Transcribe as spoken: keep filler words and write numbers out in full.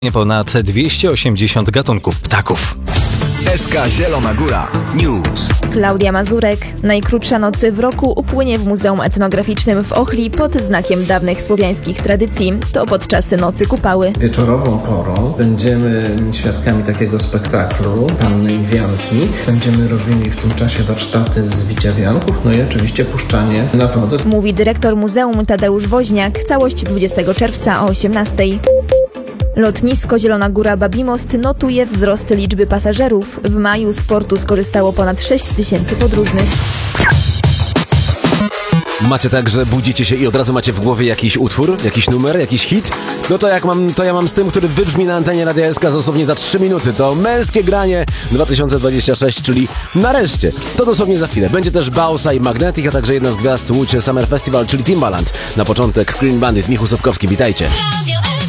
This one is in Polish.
Ponad dwieście osiemdziesiąt gatunków ptaków. S K Zielona Góra News. Klaudia Mazurek. Najkrótsza noc w roku upłynie w Muzeum Etnograficznym w Ochli pod znakiem dawnych słowiańskich tradycji. To podczas Nocy Kupały. Wieczorową porą będziemy świadkami takiego spektaklu Panny i Wianki. Będziemy robili w tym czasie warsztaty z wicia wianków, no i oczywiście puszczanie na wodę. Mówi dyrektor muzeum Tadeusz Woźniak. Całość dwudziestego czerwca o osiemnastej. Lotnisko Zielona Góra Babimost notuje wzrost liczby pasażerów. W maju z portu skorzystało ponad sześć tysięcy podróżnych. Macie tak, że budzicie się i od razu macie w głowie jakiś utwór, jakiś numer, jakiś hit? No to jak mam, to ja mam z tym, który wybrzmi na antenie Radia S K dosłownie za trzy minuty. To Męskie Granie dwa tysiące dwudziesty szósty, czyli nareszcie. To dosłownie za chwilę. Będzie też Bausa i Magnetic, a także jedna z gwiazd Łódź Summer Festival, czyli Timbaland. Na początek Green Bandit, Michu Sobkowski, witajcie.